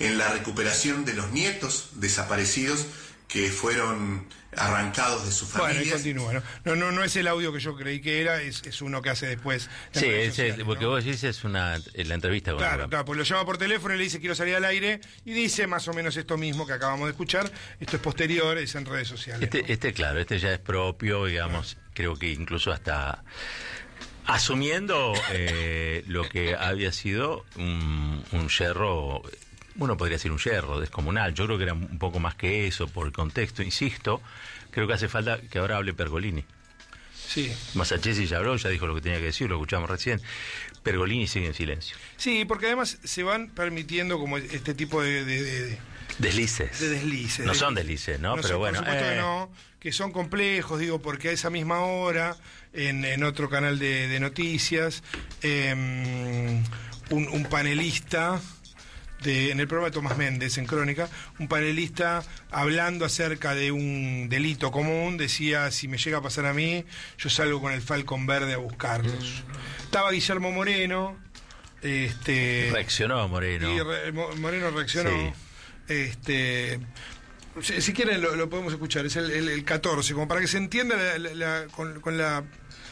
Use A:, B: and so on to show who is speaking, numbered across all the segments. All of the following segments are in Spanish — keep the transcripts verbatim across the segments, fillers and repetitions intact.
A: en la recuperación de los nietos desaparecidos que fueron arrancados de sus familias.
B: Bueno, y continúa, ¿no? No, no, no es el audio que yo creí que era, es, es uno que hace después.
C: Sí, es,
B: sociales,
C: es, porque
B: ¿no?
C: vos decís es una, la entrevista con
B: Claro,
C: la...
B: claro, pues lo llama por teléfono y le dice quiero salir al aire y dice más o menos esto mismo que acabamos de escuchar. Esto es posterior, es en redes sociales.
C: Este,
B: ¿no?
C: este claro, este ya es propio, digamos, claro. Creo que incluso hasta asumiendo eh, lo que había sido un, un yerro... Uno podría decir un yerro descomunal. Yo creo que era un poco más que eso por el contexto. Insisto, creo que hace falta que ahora hable Pergolini.
B: Sí.
C: Masachesi ya habló, ya dijo lo que tenía que decir, lo escuchamos recién. Pergolini sigue en silencio.
B: Sí, porque además se van permitiendo como este tipo de... de, de, de
C: deslices.
B: De deslices.
C: No
B: de,
C: son deslices, ¿no?
B: no
C: Pero
B: son,
C: bueno.
B: Por supuesto
C: eh.
B: que no, que son complejos, digo, porque a esa misma hora, en, en otro canal de, de noticias, eh, un, un panelista... De, en el programa de Tomás Méndez, en Crónica, un panelista hablando acerca de un delito común, decía, si me llega a pasar a mí, yo salgo con el Falcon Verde a buscarlos. Mm. Estaba Guillermo Moreno, este...
C: Reaccionó Moreno.
B: Y re, Moreno reaccionó. Sí. Este... Si, si quieren lo, lo podemos escuchar, es el, el, el catorce, como para que se entienda la, la, la, con, con la...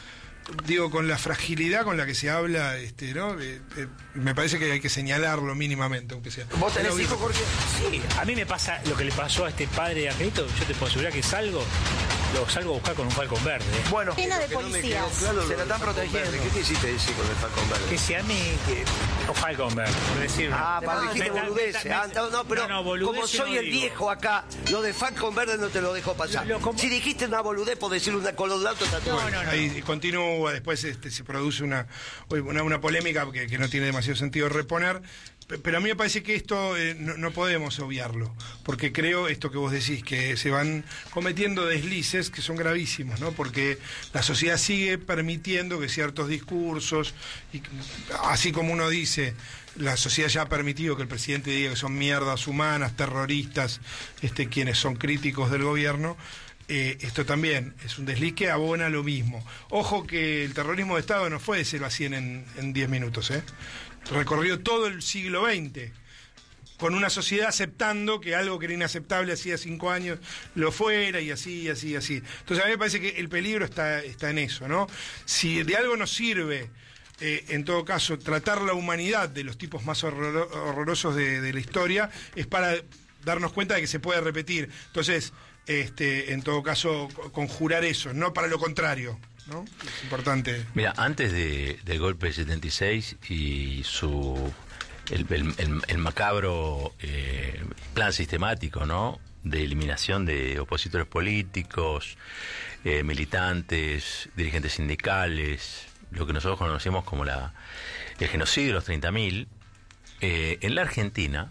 B: digo, con la fragilidad con la que se habla, este, ¿no? Eh, eh, me parece que hay que señalarlo mínimamente, aunque sea.
D: ¿Vos tenés hijos, Jorge? Sí, a mí me pasa lo que le pasó a este padre de Angelito. Yo te puedo asegurar que salgo, lo salgo a buscar con un Falcon Verde.
E: Bueno,
F: lleno de policías.
E: No claro, se lo están protegiendo. ¿Qué te hiciste decir con el Falcon Verde?
D: Que si a mí, que... o Falcon Verde, por decir.
E: Ah, para dijiste boludeces. Ah, no, no, pero no, no, boludez como soy no el digo. Viejo acá, lo de Falcon Verde no te lo dejo pasar. Lo, lo, si dijiste una boludez, por decir una color de auto,
B: no, bueno, no, no. Ahí continúa, después este, se produce una, una, una polémica que, que no tiene demasiado sentido reponer. Pero a mí me parece que esto eh, no, no podemos obviarlo, porque creo esto que vos decís, que se van cometiendo deslices que son gravísimos, ¿no? Porque la sociedad sigue permitiendo que ciertos discursos, y, así como uno dice, la sociedad ya ha permitido que el presidente diga que son mierdas humanas, terroristas, este, quienes son críticos del gobierno. Eh, esto también es un desliz que abona lo mismo. Ojo que el terrorismo de Estado no fue de cero a cien en diez minutos, ¿eh? Recorrió todo el siglo veinte, con una sociedad aceptando que algo que era inaceptable hacía cinco años lo fuera, y así, y así, y así. Entonces a mí me parece que el peligro está, está en eso, ¿no? Si de algo nos sirve, eh, en todo caso, tratar la humanidad de los tipos más horror, horrorosos de, de la historia, es para darnos cuenta de que se puede repetir. Entonces, este, en todo caso, conjurar eso, no para lo contrario, ¿no? Es importante.
C: Mira, antes de, del golpe de setenta y seis y su el, el, el, el macabro eh, plan sistemático, ¿no?, de eliminación de opositores políticos, eh, militantes, dirigentes sindicales, lo que nosotros conocemos como la el genocidio de los treinta mil, eh, en la Argentina,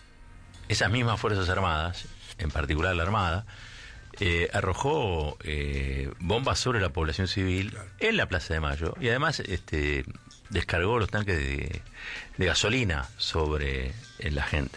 C: esas mismas Fuerzas Armadas, en particular la Armada, Eh, arrojó eh, bombas sobre la población civil, claro, en la Plaza de Mayo, y además este, descargó los tanques de, de gasolina sobre eh, la gente.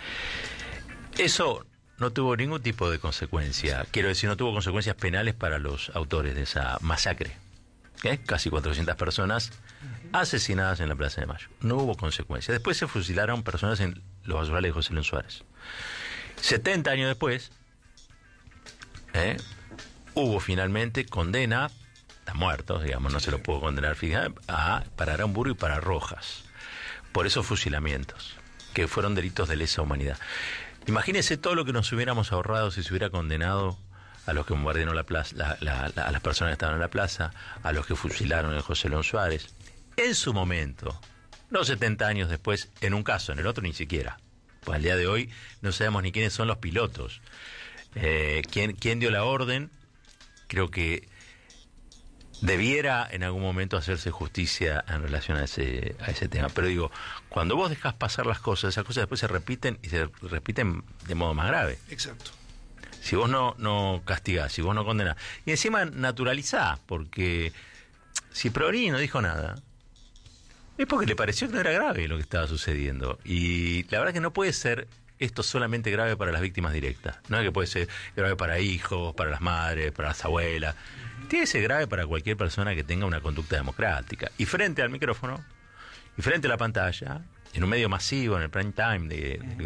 C: Eso no tuvo ningún tipo de consecuencia, quiero decir, no tuvo consecuencias penales para los autores de esa masacre. ¿Eh? Casi cuatrocientas personas asesinadas en la Plaza de Mayo. No hubo consecuencias. Después se fusilaron personas en los basurales de José León Suárez. setenta años después, ¿Eh? hubo finalmente condena, está muerto, digamos, no se lo puedo condenar, fíjate, a, para Aramburu y para Rojas, por esos fusilamientos, que fueron delitos de lesa humanidad. Imagínense todo lo que nos hubiéramos ahorrado si se hubiera condenado a los que bombardearon la plaza, la, la, la, a las personas que estaban en la plaza, a los que fusilaron en José León Suárez, en su momento, no setenta años después, en un caso, en el otro ni siquiera, pues al día de hoy no sabemos ni quiénes son los pilotos. Eh, ¿quién, ¿Quién dio la orden? Creo que debiera en algún momento hacerse justicia en relación a ese, a ese tema. Pero digo, cuando vos dejás pasar las cosas, esas cosas después se repiten y se repiten de modo más grave.
B: Exacto.
C: Si vos no, no castigás, si vos no condenás, y encima naturalizás, porque si Pergolini no dijo nada, es porque le pareció que no era grave lo que estaba sucediendo. Y la verdad que no puede ser esto solamente grave para las víctimas directas. No es que puede ser grave para hijos, para las madres, para las abuelas. Tiene que ser grave para cualquier persona que tenga una conducta democrática. Y frente al micrófono, y frente a la pantalla, en un medio masivo, en el prime time de, de